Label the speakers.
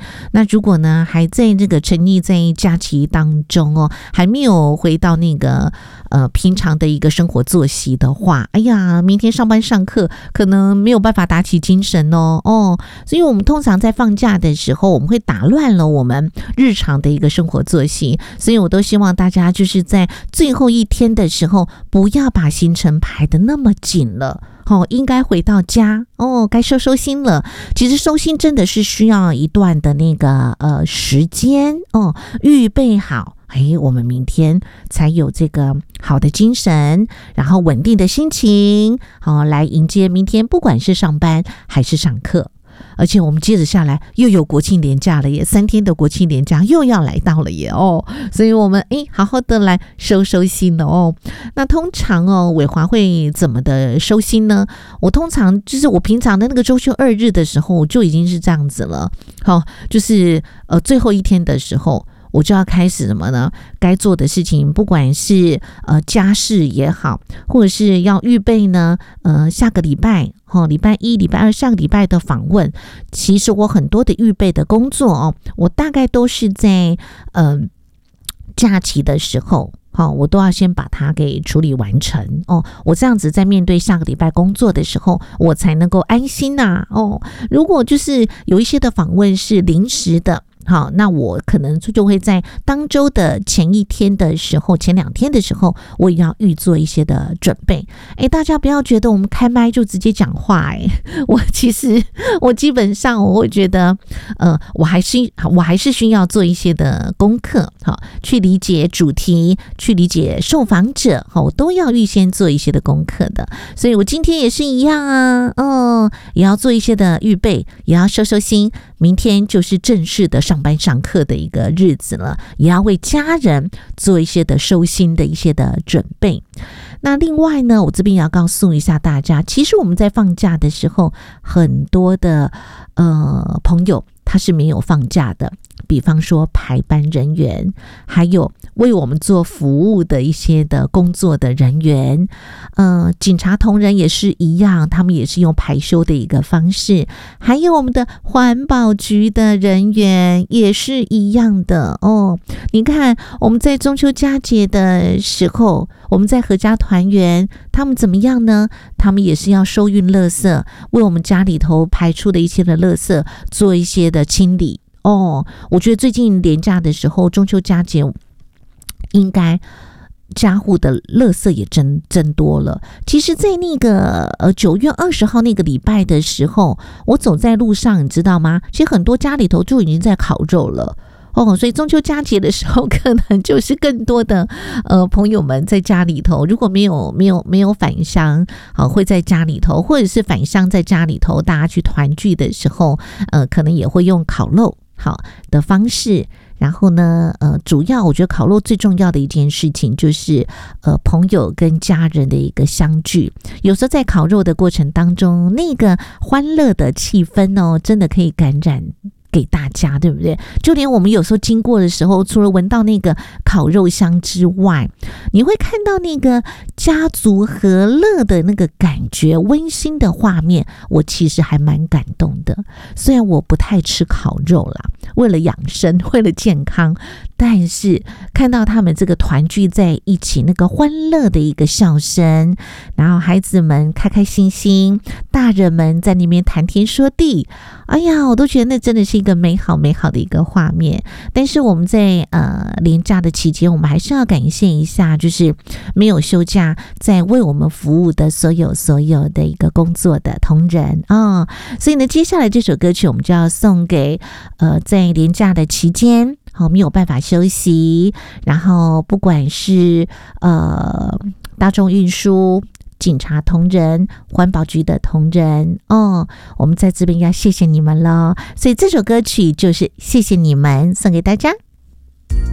Speaker 1: 那如果呢还在这个沉溺在假期当中哦，还没有回到那个平常的一个生活作息的话，哎呀，明天上班上课可能没有办法打起精神哦。所以我们通常在放假的时候，我们会打乱了我们日常的一个生活作息，所以我都希望大家就是在最后一天的时候，不要把行程排得那么紧了。应该回到家该收心了。其实收心真的是需要一段的那个时间预备好，我们明天才有这个好的精神，然后稳定的心情来迎接明天，不管是上班还是上课。而且我们接着下来又有国庆连假了耶，3天的国庆连假又要来到了耶所以我们好好的来收心了那通常伟华会怎么的收心呢？我通常就是我平常的那个周休2日的时候就已经是这样子了就是最后一天的时候我就要开始什么呢？该做的事情，不管是家事也好，或者是要预备呢下个礼拜礼拜1、礼拜2上个礼拜的访问，其实我很多的预备的工作我大概都是在假期的时候我都要先把它给处理完成我这样子在面对下个礼拜工作的时候，我才能够安心如果就是有一些的访问是临时的，那我可能就会在当周的前1天的时候，前2天的时候，我也要预做一些的准备。大家不要觉得我们开麦就直接讲话我基本上我会觉得我还是需要做一些的功课去理解主题，去理解受访者我都要预先做一些的功课的。所以我今天也是一样也要做一些的预备，也要收心。明天就是正式的上班上课的一个日子了，也要为家人做一些的收心的一些的准备。那另外呢，我这边也要告诉一下大家，其实我们在放假的时候，很多的朋友他是没有放假的，比方说排班人员，还有为我们做服务的一些的工作的人员，警察同仁也是一样，他们也是用排休的一个方式，还有我们的环保局的人员也是一样的你看我们在中秋佳节的时候，我们在合家团圆，他们怎么样呢？他们也是要收运垃圾，为我们家里头排出的一些的垃圾做一些的清理我觉得最近连假的时候，中秋佳节应该家户的垃圾也真多了。其实在那个9月20号那个礼拜的时候，我走在路上，你知道吗？其实很多家里头就已经在烤肉了所以中秋佳节的时候，可能就是更多的朋友们在家里头，如果没有返乡会在家里头，或者是返乡在家里头，大家去团聚的时候可能也会用烤肉的方式。然后呢主要我觉得烤肉最重要的一件事情就是朋友跟家人的一个相聚。有时候在烤肉的过程当中，那个欢乐的气氛真的可以感染给大家，对不对？就连我们有时候经过的时候，除了闻到那个烤肉香之外，你会看到那个家族和乐的那个感觉，温馨的画面，我其实还蛮感动的。虽然我不太吃烤肉啦，为了养生，为了健康，但是看到他们这个团聚在一起，那个欢乐的一个笑声，然后孩子们开开心心，大人们在那边谈天说地，哎呀，我都觉得那真的是一个美好的一个画面。但是我们在连假的期间，我们还是要感谢一下，就是没有休假在为我们服务的所有的一个工作的同仁所以呢，接下来这首歌曲我们就要送给在连假的期间没有办法休息，然后不管是大众运输、警察同仁、环保局的同仁我们在这边要谢谢你们了。所以这首歌曲就是谢谢你们，送给大家。